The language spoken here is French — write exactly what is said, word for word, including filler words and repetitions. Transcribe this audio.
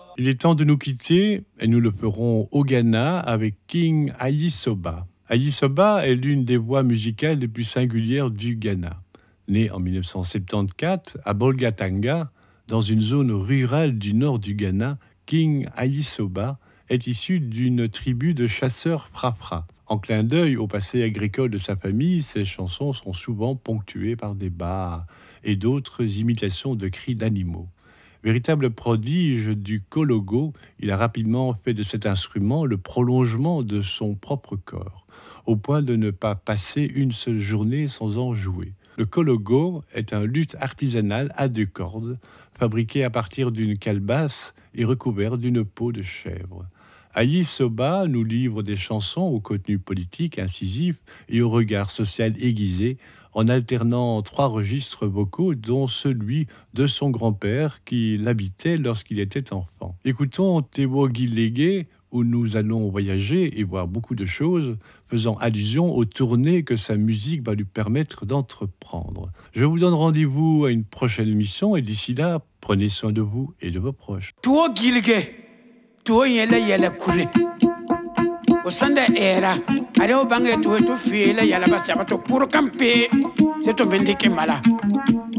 Il est temps de nous quitter et nous le ferons au Ghana avec King Ayisoba. Ayisoba est l'une des voix musicales les plus singulières du Ghana. Né en dix-neuf cent soixante-quatorze à Bolgatanga, dans une zone rurale du nord du Ghana, King Ayisoba est issu d'une tribu de chasseurs Frafra. En clin d'œil au passé agricole de sa famille, ses chansons sont souvent ponctuées par des bas et d'autres imitations de cris d'animaux. Véritable prodige du kologo, il a rapidement fait de cet instrument le prolongement de son propre corps, au point de ne pas passer une seule journée sans en jouer. Le kologo est un luth artisanal à deux cordes, fabriqué à partir d'une calebasse et recouvert d'une peau de chèvre. Ayisoba nous livre des chansons au contenu politique incisif et au regard social aiguisé, en alternant trois registres vocaux, dont celui de son grand-père qui l'habitait lorsqu'il était enfant. Écoutons Tewo Gilege, où nous allons voyager et voir beaucoup de choses, faisant allusion aux tournées que sa musique va lui permettre d'entreprendre. Je vous donne rendez-vous à une prochaine émission et d'ici là, prenez soin de vous et de vos proches. Tewo Gilege, Tewo yele yele kule. Au sanda era, allez au bangue tout et tout file, y'a la basse, y'a pas tout pour camper. C'est ton bendike mala.